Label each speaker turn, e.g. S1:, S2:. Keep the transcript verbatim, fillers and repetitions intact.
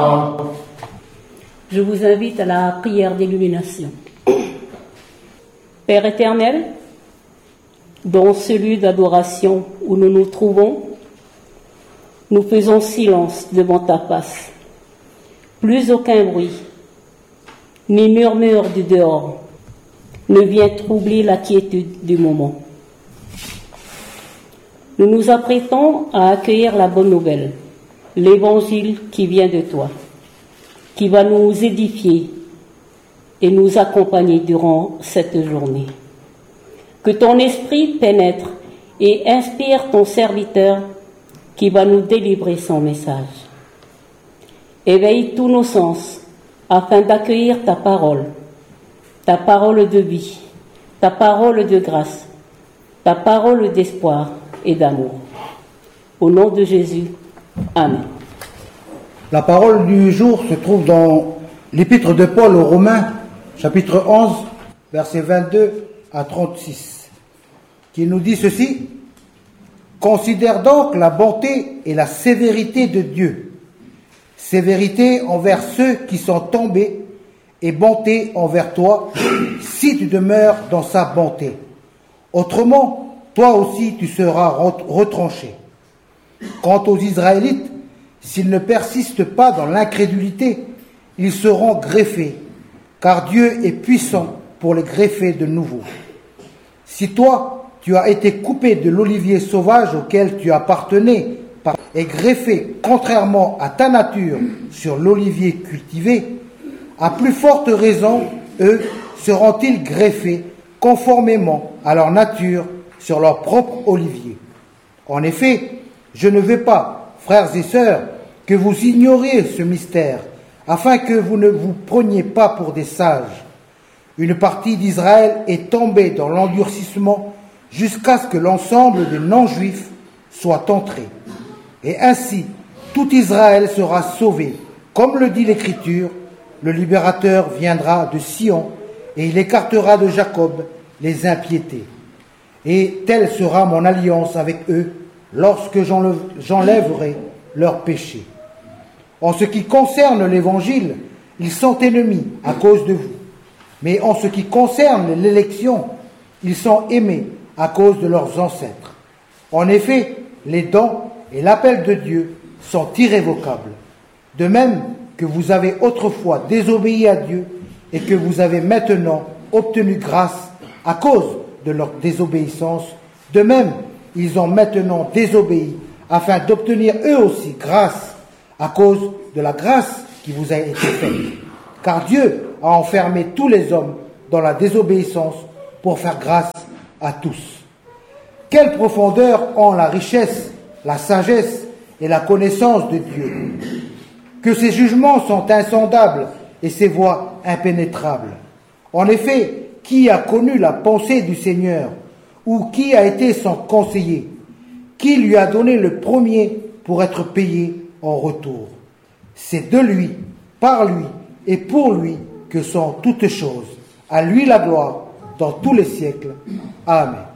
S1: Je vous invite à la prière d'illumination. Père éternel, dans ce lieu d'adoration où nous nous trouvons, nous faisons silence devant ta face. Plus aucun bruit, ni murmure du dehors ne vient troubler la quiétude du moment. Nous nous apprêtons à accueillir la bonne nouvelle, l'évangile qui vient de toi, qui va nous édifier et nous accompagner durant cette journée. Que ton esprit pénètre et inspire ton serviteur qui va nous délivrer son message. Éveille tous nos sens afin d'accueillir ta parole, ta parole de vie, ta parole de grâce, ta parole d'espoir et d'amour. Au nom de Jésus, Amen.
S2: La parole du jour se trouve dans l'épître de Paul aux Romains, chapitre onze, versets vingt-deux à trente-six, qui nous dit ceci: « Considère donc la bonté et la sévérité de Dieu, sévérité envers ceux qui sont tombés, et bonté envers toi, si tu demeures dans sa bonté. Autrement, toi aussi tu seras retranché. Quant aux Israélites, s'ils ne persistent pas dans l'incrédulité, ils seront greffés, car Dieu est puissant pour les greffer de nouveau. Si toi, tu as été coupé de l'olivier sauvage auquel tu appartenais et greffé contrairement à ta nature sur l'olivier cultivé, à plus forte raison, eux seront-ils greffés conformément à leur nature sur leur propre olivier. En effet, je ne veux pas, frères et sœurs, que vous ignoriez ce mystère, afin que vous ne vous preniez pas pour des sages. Une partie d'Israël est tombée dans l'endurcissement jusqu'à ce que l'ensemble des non-juifs soit entré. Et ainsi, tout Israël sera sauvé. Comme le dit l'Écriture, le libérateur viendra de Sion et il écartera de Jacob les impiétés. Et telle sera mon alliance avec eux lorsque j'enlèverai leurs péchés. En ce qui concerne l'Évangile, ils sont ennemis à cause de vous. Mais en ce qui concerne l'élection, ils sont aimés à cause de leurs ancêtres. En effet, les dons et l'appel de Dieu sont irrévocables. De même que vous avez autrefois désobéi à Dieu et que vous avez maintenant obtenu grâce à cause de leur désobéissance, de même, ils ont maintenant désobéi afin d'obtenir eux aussi grâce à cause de la grâce qui vous a été faite. Car Dieu a enfermé tous les hommes dans la désobéissance pour faire grâce à tous. Quelle profondeur ont la richesse, la sagesse et la connaissance de Dieu! Que ses jugements sont insondables et ses voies impénétrables. En effet, qui a connu la pensée du Seigneur, ou qui a été son conseiller? Qui lui a donné le premier pour être payé en retour? C'est de lui, par lui et pour lui que sont toutes choses. À lui la gloire dans tous les siècles. Amen.